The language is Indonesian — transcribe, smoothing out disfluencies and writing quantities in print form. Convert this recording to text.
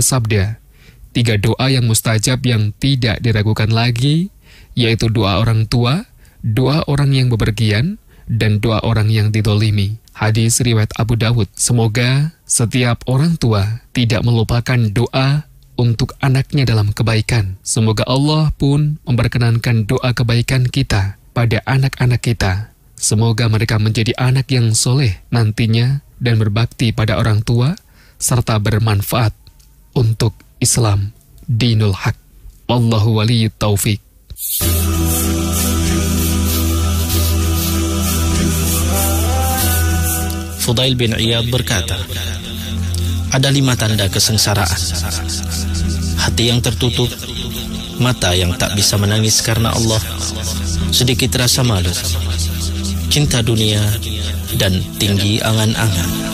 bersabda, 3 doa yang mustajab yang tidak diragukan lagi, yaitu doa orang tua, doa orang yang bepergian, dan doa orang yang didolimi. Hadis riwayat Abu Dawud. Semoga setiap orang tua tidak melupakan doa untuk anaknya dalam kebaikan. Semoga Allah pun memperkenankan doa kebaikan kita pada anak-anak kita. Semoga mereka menjadi anak yang soleh nantinya dan berbakti pada orang tua, serta bermanfaat untuk Islam, dinul haq. Wallahu waliyyut taufiq. Fudail bin Iyad berkata, ada 5 tanda kesengsaraan: hati yang tertutup, mata yang tak bisa menangis karena Allah, sedikit rasa malu, cinta dunia, dan tinggi angan-angan.